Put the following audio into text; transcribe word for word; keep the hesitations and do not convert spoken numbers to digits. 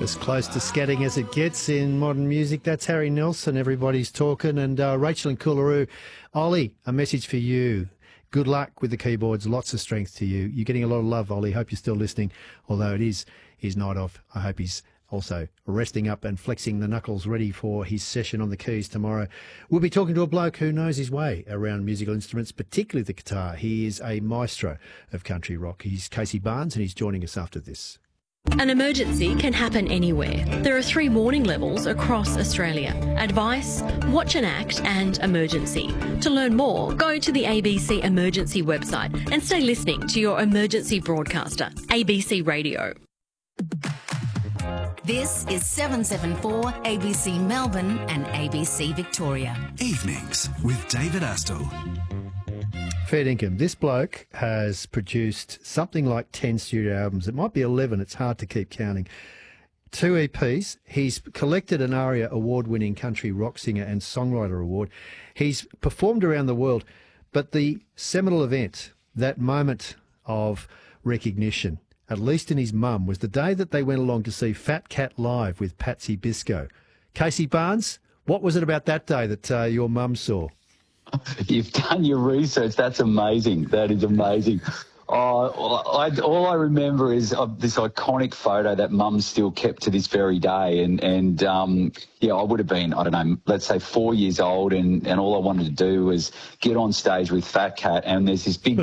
As close to scatting as it gets in modern music. That's Harry Nelson. Everybody's talking. And uh, Rachel and Coolaroo. Ollie, a message for you. Good luck with the keyboards. Lots of strength to you. You're getting a lot of love, Ollie. Hope you're still listening. Although it is his night off, I hope he's also resting up and flexing the knuckles ready for his session on the keys tomorrow. We'll be talking to a bloke who knows his way around musical instruments, particularly the guitar. He is a maestro of country rock. He's Casey Barnes, and he's joining us after this. An emergency can happen anywhere. There are three warning levels across Australia: advice, watch and act, and emergency. To learn more, go to the A B C Emergency website and stay listening to your emergency broadcaster, A B C Radio. This is seven seven four A B C Melbourne and A B C Victoria. Evenings with David Astle. Fair dinkum. This bloke has produced something like ten studio albums. It might be eleven. It's hard to keep counting. Two E Ps. He's collected an ARIA award-winning country rock singer and songwriter award. He's performed around the world. But the seminal event, that moment of recognition, at least in his mum, was the day that they went along to see Fat Cat live with Patsy Biscoe. Casey Barnes, what was it about that day that uh, your mum saw? You've done your research. That's amazing. That is amazing. Oh, I, all I remember is uh, this iconic photo that Mum still kept to this very day. And, and um, yeah, I would have been, I don't know, let's say four years old, and, and all I wanted to do was get on stage with Fat Cat, and there's this big